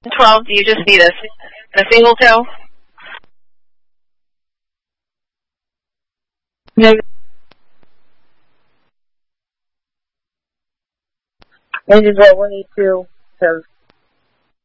12, do you just need a single toe? Maybe go 182 toes.